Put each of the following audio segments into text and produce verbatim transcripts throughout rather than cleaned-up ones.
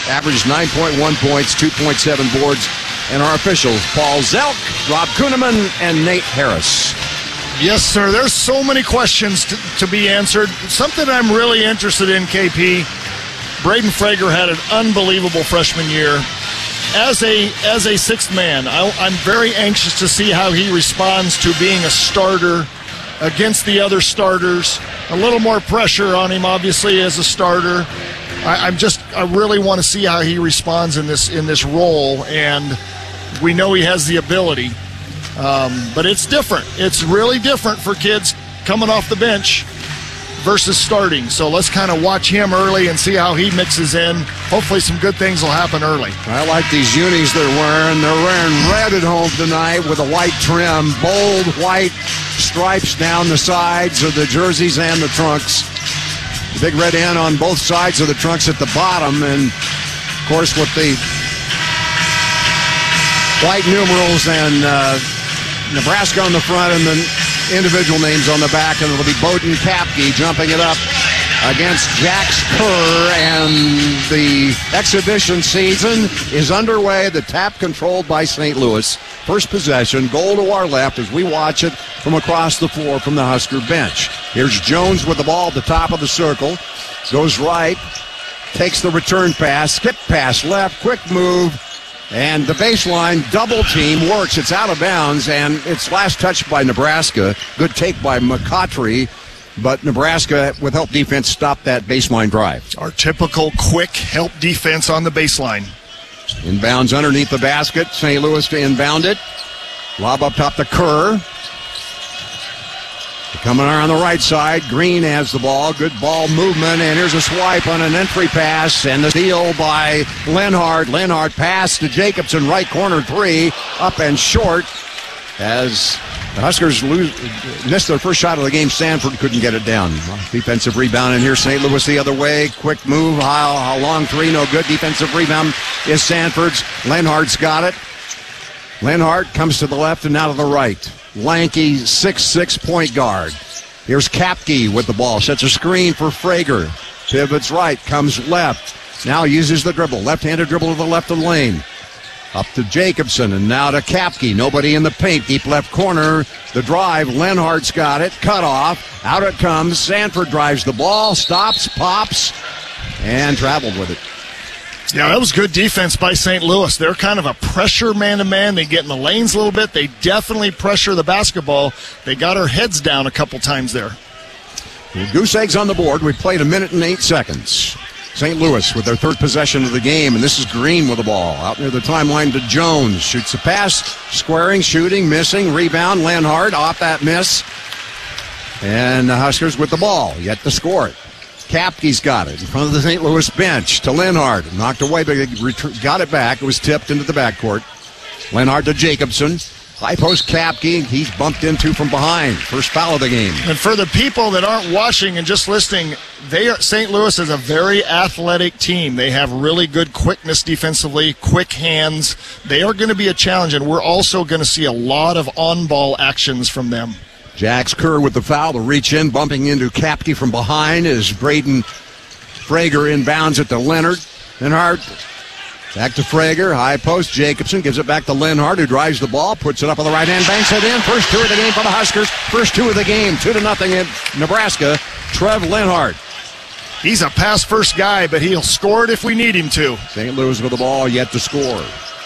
averaged nine point one points, two point seven boards. And our officials, Paul Zelk, Rob Kuhneman, and Nate Harris. Yes, sir. There's so many questions to, to be answered. Something I'm really interested in, K P. Braden Frager had an unbelievable freshman year. As a as a sixth man, I, I'm very anxious to see how he responds to being a starter against the other starters. A little more pressure on him, obviously, as a starter. I, I'm just I really want to see how he responds in this in this role, and we know he has the ability. Um, but it's different. It's really different for kids coming off the bench versus starting. So let's kind of watch him early and see how he mixes in. Hopefully some good things will happen early. I like these unis they're wearing. They're wearing red at home tonight with a white trim, bold white stripes down the sides of the jerseys and the trunks. The big red N on both sides of the trunks at the bottom, and of course with the white numerals and uh, Nebraska on the front and the individual names on the back, and it'll be Bowden Kapke jumping it up against Jax Kerr, and the exhibition season is underway. The tap controlled by Saint Louis. First possession, goal to our left as we watch it from across the floor from the Husker bench. Here's Jones with the ball at the top of the circle. Goes right, takes the return pass, skip pass left, quick move, and the baseline double team works. It's out of bounds, and it's last touched by Nebraska. Good take by McCautry, but Nebraska, with help defense, stopped that baseline drive. Our typical quick help defense on the baseline. Inbounds underneath the basket. Saint Louis to inbound it. Lob up top to Kerr. Coming around the right side, Green has the ball. Good ball movement, and here's a swipe on an entry pass, and the steal by Lenhart. Lenhart pass to Jacobson, right corner three, up and short. As the Huskers lose, missed their first shot of the game, Sanford couldn't get it down. Defensive rebound in here, Saint Louis the other way. Quick move, how, how long three, no good. Defensive rebound is Sanford's. Lenhart's got it. Lenhart comes to the left and now to the right. Lanky six six point guard. Here's Kapke with the ball. Sets a screen for Frager. Pivots right, comes left. Now uses the dribble. Left-handed dribble to the left of the lane. Up to Jacobson and now to Kapke. Nobody in the paint. Deep left corner. The drive. Lenhart's got it. Cut off. Out it comes. Sanford drives the ball. Stops, pops, and traveled with it. Yeah, that was good defense by Saint Louis. They're kind of a pressure man-to-man. They get in the lanes a little bit. They definitely pressure the basketball. They got our heads down a couple times there. Goose eggs on the board. We've played a minute and eight seconds. Saint Louis with their third possession of the game, and this is Green with the ball. Out near the timeline to Jones. Shoots a pass, squaring, shooting, missing, rebound. Lenhart off that miss. And the Huskers with the ball, yet to score it. Kapke's got it in front of the Saint Louis bench to Lenhart. Knocked away, but got it back. It was tipped into the backcourt. Lenhart to Jacobson. High post Kapke. He's bumped into from behind. First foul of the game. And for the people that aren't watching and just listening, they are, Saint Louis is a very athletic team. They have really good quickness defensively, quick hands. They are going to be a challenge, and we're also going to see a lot of on-ball actions from them. Jax Kerr with the foul to reach in, bumping into Kapke from behind as Braden Frager inbounds it to Leonard. Lenhart back to Frager, high post. Jacobson gives it back to Lenhart, who drives the ball, puts it up on the right hand, banks it in. First two of the game for the Huskers. First two of the game, two to nothing in Nebraska. Trev Lenhart. He's a pass first guy, but he'll score it if we need him to. Saint Louis with the ball, yet to score.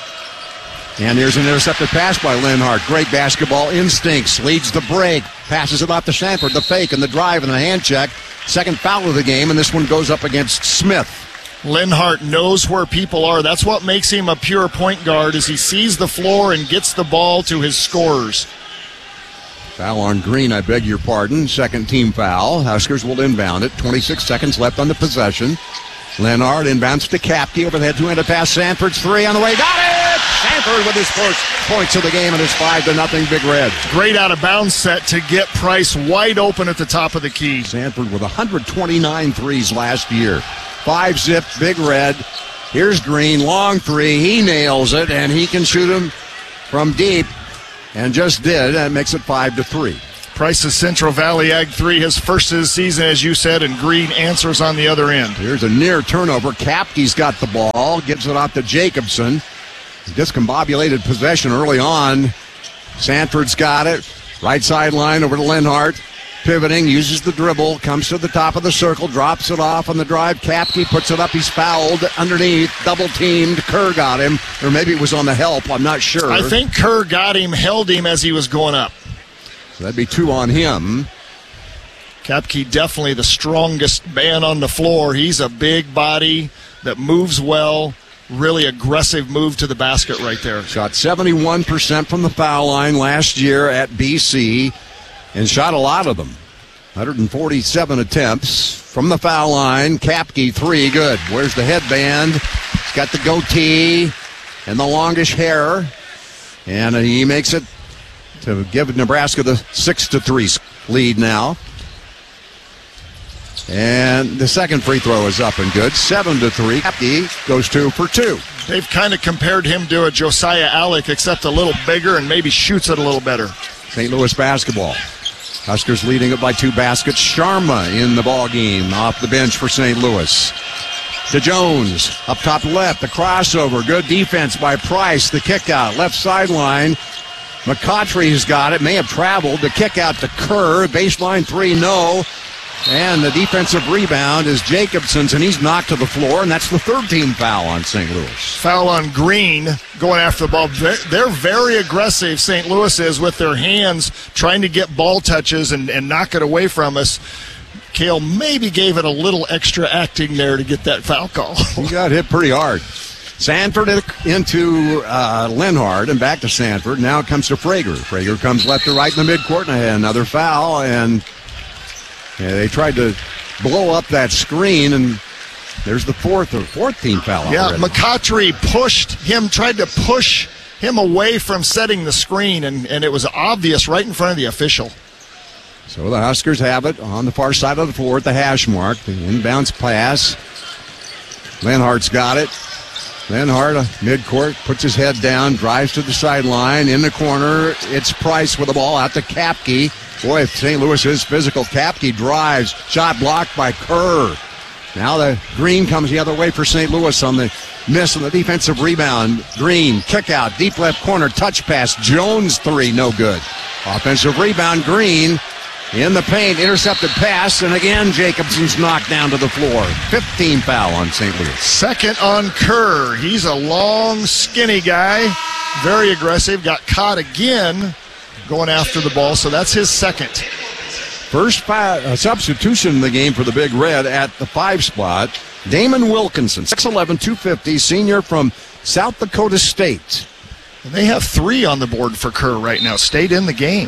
And here's an intercepted pass by Lenhart. Great basketball instincts. Leads the break. Passes it off to Sanford. The fake and the drive and the hand check. Second foul of the game, and this one goes up against Smith. Lenhart knows where people are. That's what makes him a pure point guard, is he sees the floor and gets the ball to his scorers. Foul on Green, I beg your pardon. Second team foul. Huskers will inbound it. twenty-six seconds left on the possession. Lenhart inbounds to Kapke. Overhead two-handed pass. Sanford's three on the way. Got it! Sanford with his first points of the game, and it's five to nothing Big Red. Great out-of-bounds set to get Price wide open at the top of the key. Sanford with one hundred twenty-nine threes last year. Five zip, Big Red. Here's Green, long three. He nails it, and he can shoot him from deep, and just did. That makes it five to three. Price's Central Valley Ag three, his first of the season, as you said, and Green answers on the other end. Here's a near turnover. Kapke's got the ball, gives it off to Jacobson. Discombobulated possession early on. Sanford's got it. Right sideline over to Lenhart. Pivoting, uses the dribble, comes to the top of the circle, drops it off on the drive. Kapke puts it up. He's fouled underneath, double teamed. Kerr got him, or maybe it was on the help. I'm not sure. I think Kerr got him, held him as he was going up. So that'd be two on him. Kapke definitely the strongest man on the floor. He's a big body that moves well. Really aggressive move to the basket right there. Shot seventy-one percent from the foul line last year at B C and shot a lot of them. one hundred forty-seven attempts from the foul line. Kapke, three, good. Where's the headband? He's got the goatee and the longish hair. And he makes it to give Nebraska the six to three lead now. And the second free throw is up and good. seven to three. Kapke goes two for two. They've kind of compared him to a Josiah Alec, except a little bigger and maybe shoots it a little better. Saint Louis basketball. Huskers leading it by two baskets. Sharma in the ball game off the bench for Saint Louis. To Jones, up top left, the crossover. Good defense by Price. The kick out, left sideline. McCautry's got it, may have traveled. The kick out to Kerr. Baseline three, no. And the defensive rebound is Jacobson's, and he's knocked to the floor, and that's the third team foul on Saint Louis. Foul on Green going after the ball. They're very aggressive, Saint Louis is, with their hands trying to get ball touches and, and knock it away from us. Cale maybe gave it a little extra acting there to get that foul call. He got hit pretty hard. Sanford into uh, Lenhart and back to Sanford. Now it comes to Frager. Frager comes left to right in the midcourt, and another foul, and yeah, they tried to blow up that screen, and there's the fourth or fourth team foul. Yeah, already. McCautry pushed him, tried to push him away from setting the screen, and, and it was obvious right in front of the official. So the Huskers have it on the far side of the floor at the hash mark. The inbounds pass. Lenhart's got it. Lenhart, uh, midcourt, puts his head down, drives to the sideline. In the corner, it's Price with the ball out to Kapke. Boy, if Saint Louis is physical, Kapke drives. Shot blocked by Kerr. Now the Green comes the other way for Saint Louis on the miss on the defensive rebound. Green, kick out, deep left corner, touch pass. Jones three, no good. Offensive rebound, Green in the paint, intercepted pass, and again Jacobson's knocked down to the floor. fifteen foul on Saint Louis. Second on Kerr. He's a long, skinny guy, very aggressive, got caught again going after the ball, so that's his second. First five, uh, substitution in the game for the Big Red at the five spot. Damon Wilkinson, six eleven, two fifty, senior from South Dakota State. And they have three on the board for Kerr right now. Stayed in the game.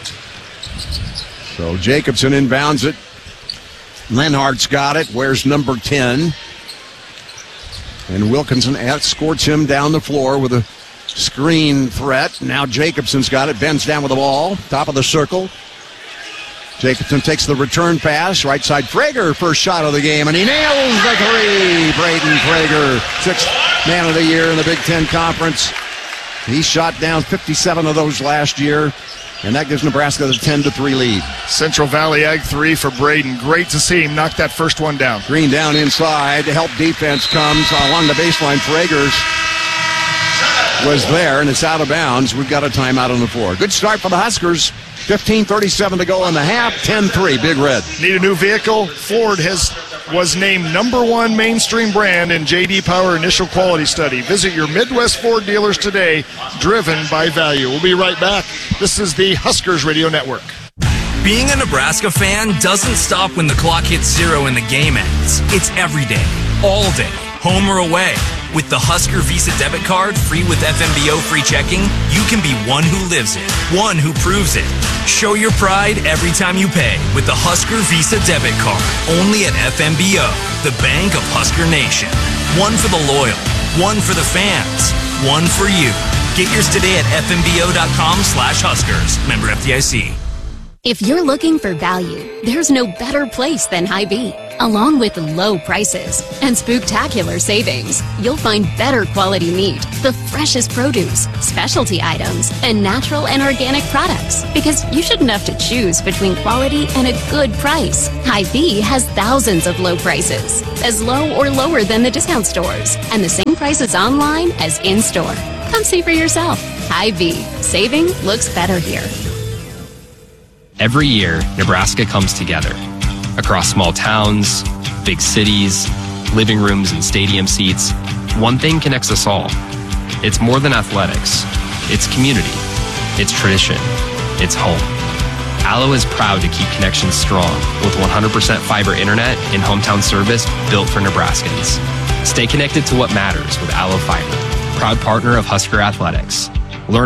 So Jacobson inbounds it. Lenhart's got it. Where's number ten? And Wilkinson escorts him down the floor with a screen threat. Now Jacobson's got it. Bends down with the ball. Top of the circle. Jacobson takes the return pass. Right side, Frager, first shot of the game, and he nails the three. Braden Frager, sixth man of the year in the Big Ten Conference. He shot down fifty-seven of those last year, and that gives Nebraska the ten to three lead. Central Valley Ag three for Braden. Great to see him knock that first one down. Green down inside. Help defense comes along the baseline. Frager's was there, and it's out of bounds. We've got a timeout on the floor. Good start for the Huskers. fifteen thirty-seven to go in the half. ten three, Big Red. Need a new vehicle? Ford has was named number one mainstream brand in J D Power Initial Quality Study. Visit your Midwest Ford dealers today, driven by value. We'll be right back. This is the Huskers Radio Network. Being a Nebraska fan doesn't stop when the clock hits zero and the game ends. It's every day, all day, home or away. With the Husker Visa debit card, free with F M B O free checking, you can be one who lives it, one who proves it. Show your pride every time you pay with the Husker Visa debit card, only at F M B O, the bank of Husker Nation. One for the loyal, one for the fans, one for you. Get yours today at F M B O dot com slash Huskers. Member F D I C. If you're looking for value, there's no better place than Hy-Vee. Along with low prices and spooktacular savings, you'll find better quality meat, the freshest produce, specialty items, and natural and organic products. Because you shouldn't have to choose between quality and a good price. Hy-Vee has thousands of low prices, as low or lower than the discount stores, and the same prices online as in-store. Come see for yourself. Hy-Vee. Saving looks better here. Every year, Nebraska comes together. Across small towns, big cities, living rooms and stadium seats, one thing connects us all. It's more than athletics. It's community. It's tradition. It's home. Allo is proud to keep connections strong with one hundred percent fiber internet and hometown service built for Nebraskans. Stay connected to what matters with Allo Fiber, proud partner of Husker Athletics.